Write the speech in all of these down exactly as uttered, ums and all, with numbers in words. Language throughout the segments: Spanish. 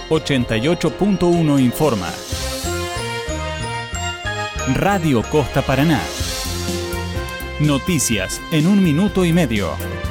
ochenta y ocho punto uno informa. Radio Costa Paraná. Noticias en un minuto y medio.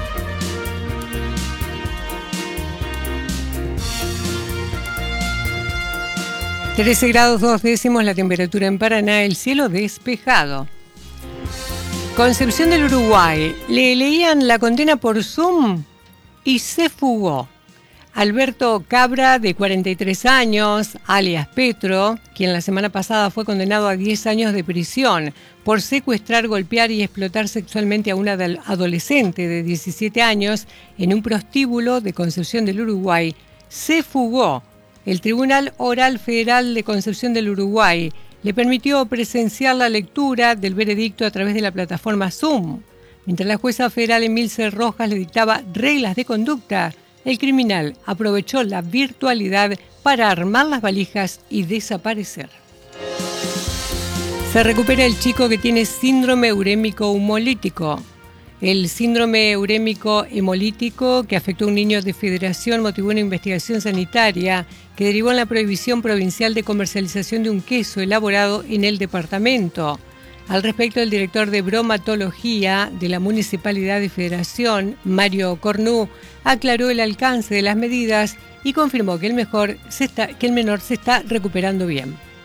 trece grados dos décimos la temperatura en Paraná, el cielo despejado. Concepción del Uruguay. Le leían la condena por Zoom y se fugó. Alberto Cabra, de cuarenta y tres años, alias Petro, quien la semana pasada fue condenado a diez años de prisión por secuestrar, golpear y explotar sexualmente a una adolescente de diecisiete años en un prostíbulo de Concepción del Uruguay, se fugó. El Tribunal Oral Federal de Concepción del Uruguay le permitió presenciar la lectura del veredicto a través de la plataforma Zoom. Mientras la jueza federal Emilce Rojas le dictaba reglas de conducta, el criminal aprovechó la virtualidad para armar las valijas y desaparecer. Se recupera el chico que tiene síndrome urémico hemolítico. El síndrome urémico hemolítico que afectó a un niño de Federación motivó una investigación sanitaria que derivó en la prohibición provincial de comercialización de un queso elaborado en el departamento. Al respecto, el director de bromatología de la Municipalidad de Federación, Mario Cornu, aclaró el alcance de las medidas y confirmó que el, mejor se está, que el menor se está recuperando bien.